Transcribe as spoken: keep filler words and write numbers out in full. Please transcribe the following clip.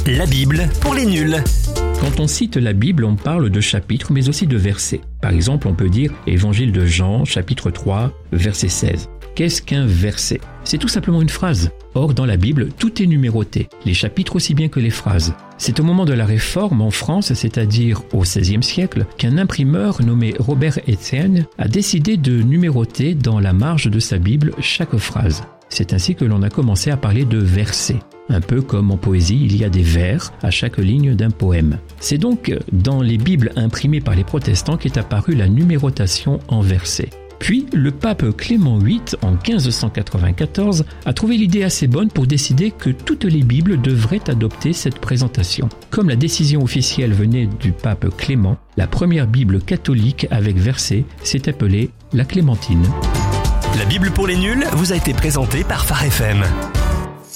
La Bible pour les nuls. Quand on cite la Bible, on parle de chapitres, mais aussi de versets. Par exemple, on peut dire Évangile de Jean, chapitre trois, verset seize. Qu'est-ce qu'un verset ? C'est tout simplement une phrase. Or, dans la Bible, tout est numéroté, les chapitres aussi bien que les phrases. C'est au moment de la Réforme en France, c'est-à-dire au seizième siècle, qu'un imprimeur nommé Robert Estienne a décidé de numéroter dans la marge de sa Bible chaque phrase. C'est ainsi que l'on a commencé à parler de versets. Un peu comme en poésie, il y a des vers à chaque ligne d'un poème. C'est donc dans les Bibles imprimées par les protestants qu'est apparue la numérotation en versets. Puis, le pape Clément huit, en quinze cent quatre-vingt-quatorze, a trouvé l'idée assez bonne pour décider que toutes les Bibles devraient adopter cette présentation. Comme la décision officielle venait du pape Clément, la première Bible catholique avec versets s'est appelée la Clémentine. La Bible pour les nuls vous a été présentée par Phare F M.